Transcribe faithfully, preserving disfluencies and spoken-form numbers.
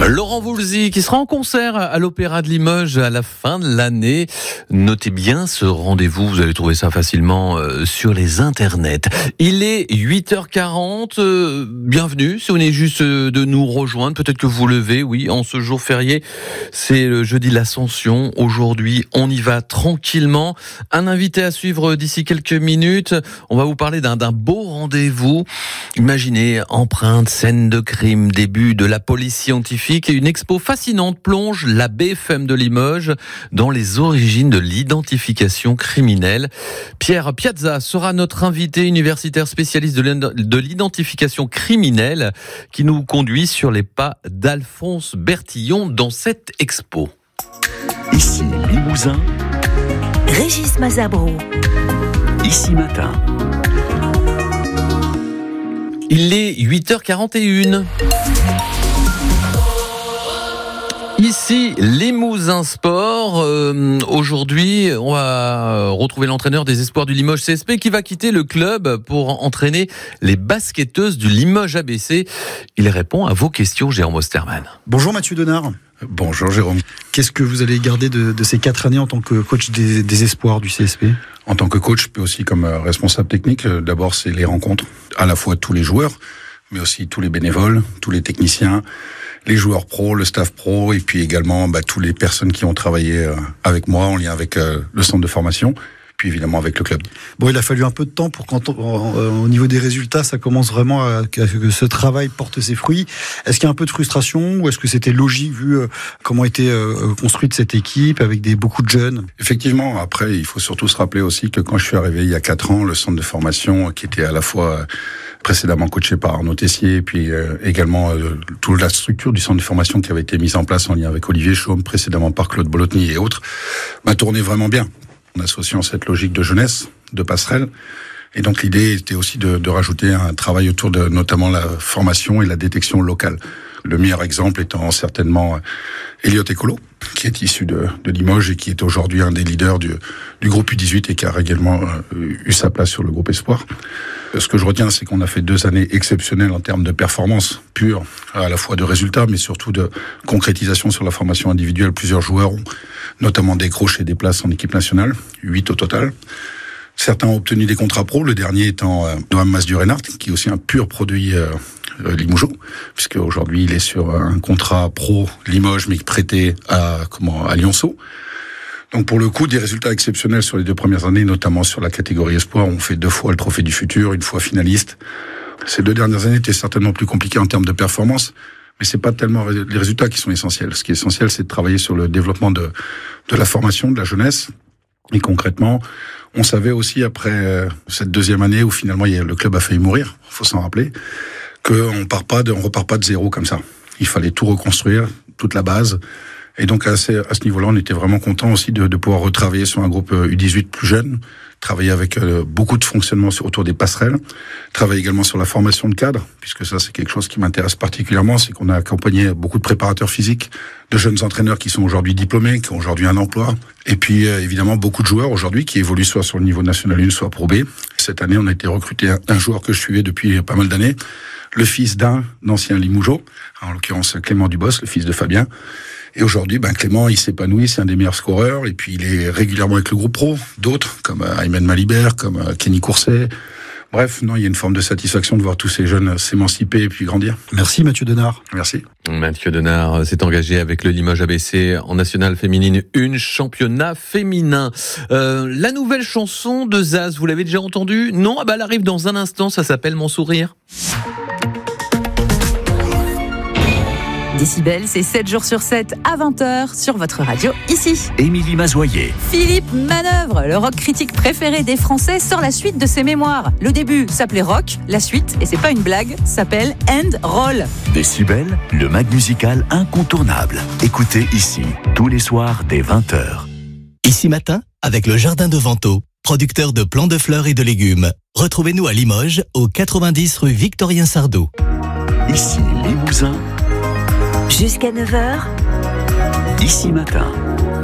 Laurent Voulzy qui sera en concert à l'Opéra de Limoges à la fin de l'année. Notez bien ce rendez-vous, vous allez trouver ça facilement sur les internets. Il est huit heures quarante, euh, bienvenue si vous venez juste de nous rejoindre, peut-être que vous levez, oui, en ce jour férié, c'est le jeudi de l'Ascension. Aujourd'hui, on y va tranquillement. Un invité à suivre d'ici quelques minutes. On va vous parler d'un, d'un beau rendez-vous. Imaginez, empreinte, scène de crime, début de la police scientifique et une expo fascinante plonge la B F M de Limoges dans les origines de l'identification criminelle. Pierre Piazza sera notre invité universitaire spécialiste de l'identification criminelle qui nous conduit sur les pas d'Alphonse Bertillon dans cette expo. Ici Limousin, Régis Mazabro. Ici Matin. Il est huit heures quarante et une. Ici, Limousin Sport. Euh, aujourd'hui, on va retrouver l'entraîneur des espoirs du Limoges C S P qui va quitter le club pour entraîner les basketteuses du Limoges A B C. Il répond à vos questions, Jérôme Osterman. Bonjour Mathieu Denard. Bonjour Jérôme. Qu'est-ce que vous allez garder de, de ces quatre années en tant que coach des, des espoirs du C S P ? En tant que coach, puis aussi comme responsable technique, d'abord c'est les rencontres, à la fois tous les joueurs, mais aussi tous les bénévoles, tous les techniciens, les joueurs pros, le staff pro, et puis également bah, toutes les personnes qui ont travaillé euh, avec moi en lien avec euh, le centre de formation, puis évidemment avec le club. Bon, il a fallu un peu de temps pour quand on, euh, au niveau des résultats, ça commence vraiment à, à que ce travail porte ses fruits. Est-ce qu'il y a un peu de frustration ou est-ce que c'était logique vu euh, comment était euh, construite cette équipe avec des beaucoup de jeunes ? Effectivement, après il faut surtout se rappeler aussi que quand je suis arrivé il y a quatre ans, le centre de formation qui était à la fois euh, précédemment coaché par Arnaud Tessier, puis euh, également euh, toute la structure du centre de formation qui avait été mise en place en lien avec Olivier Chaume, précédemment par Claude Bolotny et autres, m'a tourné vraiment bien, en associant cette logique de jeunesse, de passerelle. Et donc l'idée était aussi de, de rajouter un travail autour de notamment la formation et la détection locale. Le meilleur exemple étant certainement Elliot Ecolo, qui est issu de, de Limoges et qui est aujourd'hui un des leaders du, du groupe U dix-huit et qui a également euh, eu sa place sur le groupe Espoir. Ce que je retiens, c'est qu'on a fait deux années exceptionnelles en termes de performance pure, à la fois de résultats, mais surtout de concrétisation sur la formation individuelle. Plusieurs joueurs ont notamment décroché des places en équipe nationale, huit au total. Certains ont obtenu des contrats pro, le dernier étant euh, Noam Masdu-Reinhardt, qui est aussi un pur produit euh, Limougeau, puisque aujourd'hui il est sur un contrat pro Limoges, mais prêté à comment à Lyonceau. Donc pour le coup, des résultats exceptionnels sur les deux premières années, notamment sur la catégorie espoir. On fait deux fois le trophée du futur, une fois finaliste. Ces deux dernières années étaient certainement plus compliquées en termes de performance, mais c'est pas tellement les résultats qui sont essentiels. Ce qui est essentiel, c'est de travailler sur le développement de de la formation, de la jeunesse. Et concrètement, on savait aussi après cette deuxième année où finalement le club a failli mourir, faut s'en rappeler, qu'on part pas de, on repart pas de zéro comme ça. Il fallait tout reconstruire, toute la base. Et donc à ce, à ce niveau-là, on était vraiment content aussi de, de pouvoir retravailler sur un groupe U dix-huit plus jeune, travailler avec euh, beaucoup de fonctionnement sur, autour des passerelles, travailler également sur la formation de cadres, puisque ça c'est quelque chose qui m'intéresse particulièrement, c'est qu'on a accompagné beaucoup de préparateurs physiques, de jeunes entraîneurs qui sont aujourd'hui diplômés, qui ont aujourd'hui un emploi, et puis euh, évidemment beaucoup de joueurs aujourd'hui qui évoluent soit sur le niveau national un, soit pro B. Cette année, on a été recruté un, un joueur que je suivais depuis pas mal d'années, le fils d'un ancien Limougeau, en l'occurrence Clément Dubos, le fils de Fabien. Et aujourd'hui, ben Clément, il s'épanouit, c'est un des meilleurs scoreurs, et puis il est régulièrement avec le groupe pro, d'autres, comme Ayman Malibert, comme Kenny Courset. Bref, non, il y a une forme de satisfaction de voir tous ces jeunes s'émanciper et puis grandir. Merci Mathieu Denard. Merci. Mathieu Denard s'est engagé avec le Limoges A B C en Nationale Féminine un, championnat féminin. Euh, la nouvelle chanson de Zaz, vous l'avez déjà entendue ? Non ? Ah bah elle arrive dans un instant, ça s'appelle Mon Sourire. Décibel, c'est sept jours sur sept à vingt heures sur votre radio ici. Émilie Mazoyer. Philippe Manœuvre, le rock critique préféré des Français, sort la suite de ses mémoires. Le début s'appelait Rock, la suite, et c'est pas une blague, s'appelle End Roll. Décibel, le mag musical incontournable. Écoutez ici, tous les soirs dès vingt heures. Ici Matin, avec le Jardin de Vento, producteur de plants de fleurs et de légumes. Retrouvez-nous à Limoges, au quatre-vingt-dix rue Victorien Sardou. Ici Limousin. Jusqu'à neuf heures. Ici Matin.